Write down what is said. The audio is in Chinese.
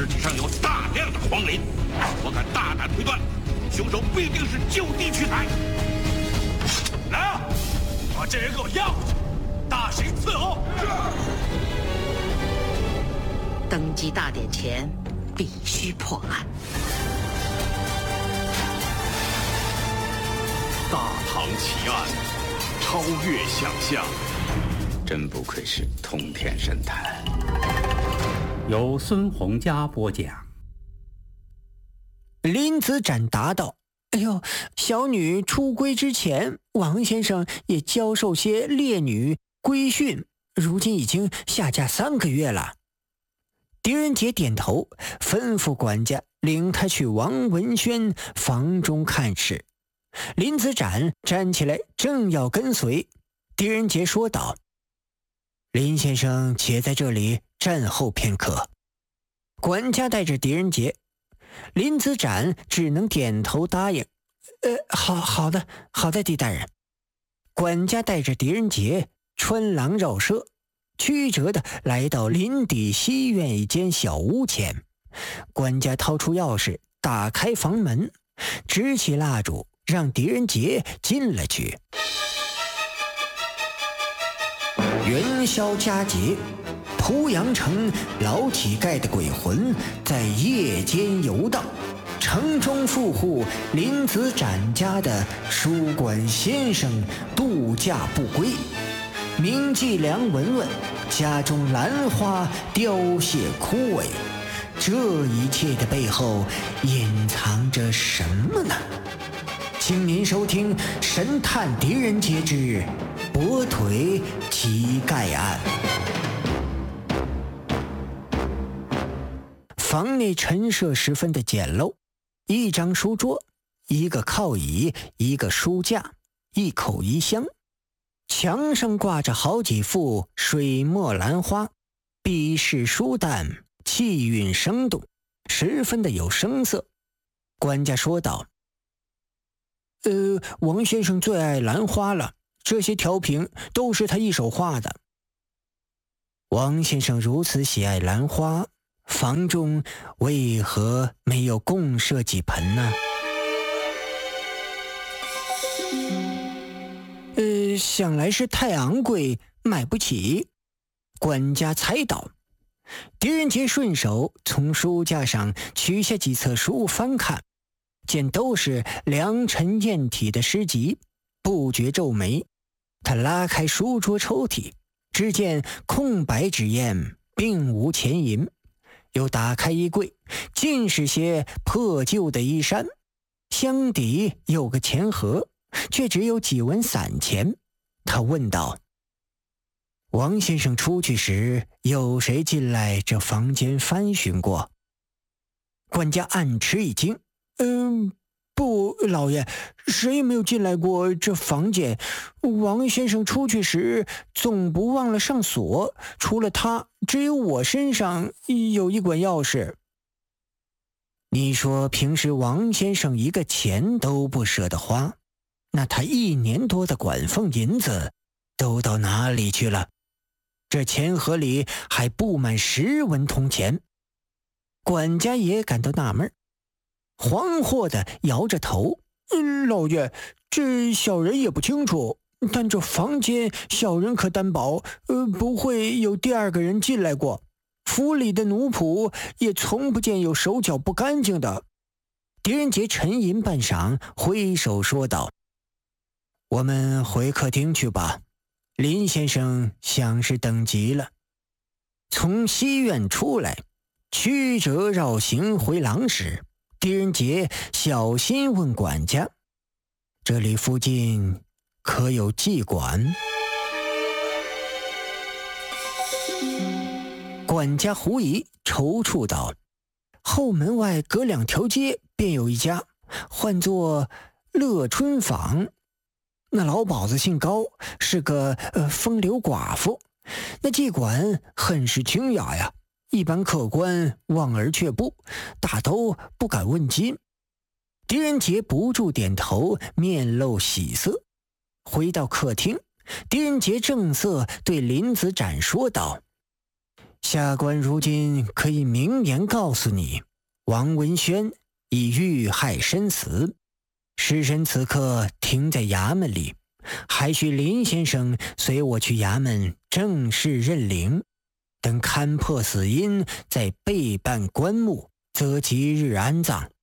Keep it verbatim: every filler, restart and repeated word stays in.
尸体上有大量的黄磷，我敢大胆推断，凶手必定是就地取材。来啊，把这人给我押回去，大刑伺候。 登基大典前，必须破案。 大唐奇案，超越想象。 真不愧是通天神探。 由孙洪佳播讲。 林子展答道：哎呦，小女出归之前，王先生也教授些烈女规训，如今已经下嫁三个月了。狄仁杰点头，吩咐管家领他去王文轩房中看事。林子展站起来正要跟随，狄仁杰说道：林先生且在这里站候片刻。管家带着狄仁杰，林子展只能点头答应。呃，好好的，好的，狄大人。管家带着狄仁杰穿廊绕舍，曲折地来到林底西院一间小屋前。管家掏出钥匙，打开房门，支起蜡烛，让狄仁杰进了去。元宵佳节，濮阳城老乞丐的鬼魂在夜间游荡。城中富户林子展家的书馆先生度假不归，名妓梁文文家中兰花凋谢枯萎，这一切的背后隐藏着什么呢？请您收听《神探狄仁杰之跛腿乞丐案》。房内陈设十分的简陋，一张书桌，一个靠椅，一个书架，一口衣箱。墙上挂着好几幅水墨兰花，笔势舒淡，气韵生动，十分的有声色。管家说道：呃，王先生最爱兰花了，这些条屏都是他一手画的。王先生如此喜爱兰花，房中为何没有共设几盆呢？呃，想来是太昂贵，买不起。管家猜到。狄仁杰顺手从书架上取下几册书翻看，见都是良辰艳体的诗集，不觉皱眉。他拉开书桌抽屉，只见空白纸砚，并无钱银。又打开衣柜，尽是些破旧的衣衫，箱底有个钱盒，却只有几文散钱。他问道：王先生出去时，有谁进来这房间翻寻过？管家暗吃一惊：嗯，不，老爷，谁也没有进来过这房间。王先生出去时总不忘了上锁，除了他，只有我身上有一管钥匙。你说平时王先生一个钱都不舍得花，那他一年多的管俸银子都到哪里去了？这钱盒里还不满十文铜钱。管家也感到纳闷，惶惑地摇着头：嗯，老爷，这小人也不清楚，但这房间小人可担保，呃，不会有第二个人进来过。府里的奴仆也从不见有手脚不干净的。狄仁杰沉吟半晌，挥手说道：我们回客厅去吧，林先生想是等急了。从西院出来，曲折绕行回廊时，狄仁杰小心问管家：这里附近可有妓馆？管家狐疑踌躇道：后门外隔两条街便有一家，唤作乐春坊。那老鸨子姓高，是个呃风流寡妇。那妓馆很是清雅呀，一般客官望而却步，大都不敢问津。狄仁杰不住点头，面露喜色。回到客厅，狄仁杰正色对林子展说道： 下官如今可以明言告诉你，王文轩已遇害身死，尸身此刻停在衙门里，还需林先生随我去衙门正式认领。等勘破死因，再备办棺木，则即日安葬。